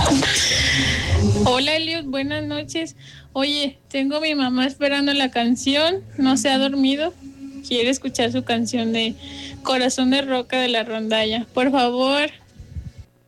Hola Eliot, buenas noches. Oye, tengo a mi mamá esperando la canción, no se ha dormido. Quiere escuchar su canción de Corazón de Roca de la Rondalla. Por favor,